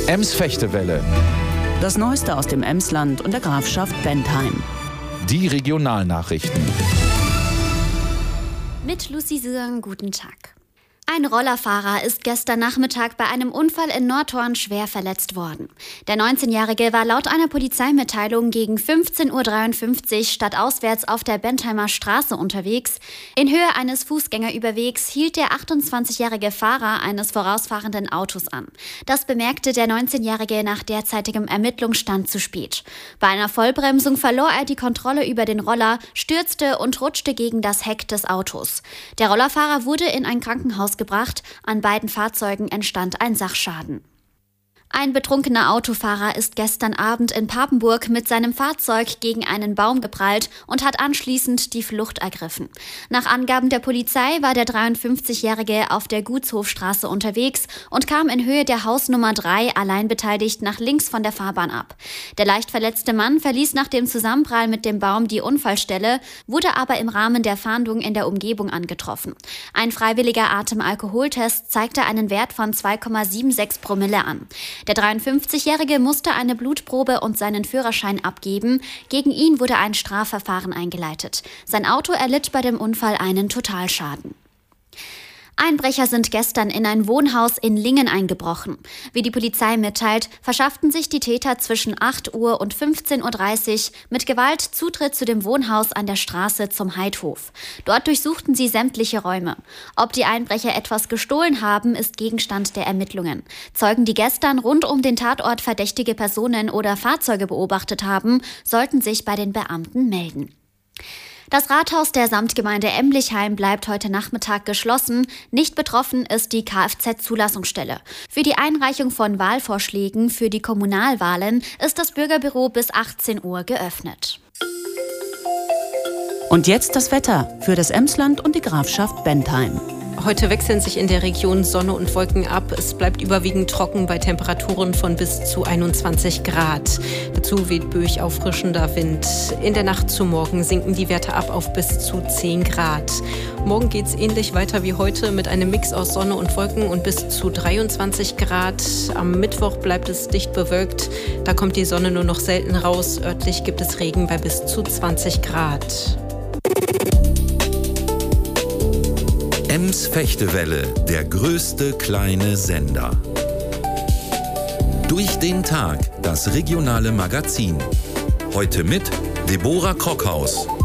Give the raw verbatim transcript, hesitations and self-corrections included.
Ems-Fechtewelle. Das Neueste aus dem Emsland und der Grafschaft Bentheim. Die Regionalnachrichten. Mit Lucy Sürn, guten Tag. Ein Rollerfahrer ist gestern Nachmittag bei einem Unfall in Nordhorn schwer verletzt worden. Der neunzehnjährige war laut einer Polizeimitteilung gegen fünfzehn Uhr dreiundfünfzig stadtauswärts auf der Bentheimer Straße unterwegs. In Höhe eines Fußgängerüberwegs hielt der achtundzwanzigjährige Fahrer eines vorausfahrenden Autos an. Das bemerkte der neunzehnjährige nach derzeitigem Ermittlungsstand zu spät. Bei einer Vollbremsung verlor er die Kontrolle über den Roller, stürzte und rutschte gegen das Heck des Autos. Der Rollerfahrer wurde in ein Krankenhaus gebracht. An beiden Fahrzeugen entstand ein Sachschaden. Ein betrunkener Autofahrer ist gestern Abend in Papenburg mit seinem Fahrzeug gegen einen Baum geprallt und hat anschließend die Flucht ergriffen. Nach Angaben der Polizei war der dreiundfünfzigjährige auf der Gutshofstraße unterwegs und kam in Höhe der Hausnummer drei allein beteiligt nach links von der Fahrbahn ab. Der leicht verletzte Mann verließ nach dem Zusammenprall mit dem Baum die Unfallstelle, wurde aber im Rahmen der Fahndung in der Umgebung angetroffen. Ein freiwilliger Atemalkoholtest zeigte einen Wert von zwei Komma sechsundsiebzig Promille an. Der dreiundfünfzigjährige musste eine Blutprobe und seinen Führerschein abgeben. Gegen ihn wurde ein Strafverfahren eingeleitet. Sein Auto erlitt bei dem Unfall einen Totalschaden. Einbrecher sind gestern in ein Wohnhaus in Lingen eingebrochen. Wie die Polizei mitteilt, verschafften sich die Täter zwischen acht Uhr und fünfzehn Uhr dreißig mit Gewalt Zutritt zu dem Wohnhaus an der Straße zum Heidhof. Dort durchsuchten sie sämtliche Räume. Ob die Einbrecher etwas gestohlen haben, ist Gegenstand der Ermittlungen. Zeugen, die gestern rund um den Tatort verdächtige Personen oder Fahrzeuge beobachtet haben, sollten sich bei den Beamten melden. Das Rathaus der Samtgemeinde Emlichheim bleibt heute Nachmittag geschlossen. Nicht betroffen ist die Kfz-Zulassungsstelle. Für die Einreichung von Wahlvorschlägen für die Kommunalwahlen ist das Bürgerbüro bis achtzehn Uhr geöffnet. Und jetzt das Wetter für das Emsland und die Grafschaft Bentheim. Heute wechseln sich in der Region Sonne und Wolken ab. Es bleibt überwiegend trocken bei Temperaturen von bis zu einundzwanzig Grad. Dazu weht böig auffrischender Wind. In der Nacht zu morgen sinken die Werte ab auf bis zu zehn Grad. Morgen geht es ähnlich weiter wie heute mit einem Mix aus Sonne und Wolken und bis zu dreiundzwanzig Grad. Am Mittwoch bleibt es dicht bewölkt. Da kommt die Sonne nur noch selten raus. Örtlich gibt es Regen bei bis zu zwanzig Grad. Ems-Fechtewelle, der größte kleine Sender. Durch den Tag, das regionale Magazin. Heute mit Deborah Krockhaus.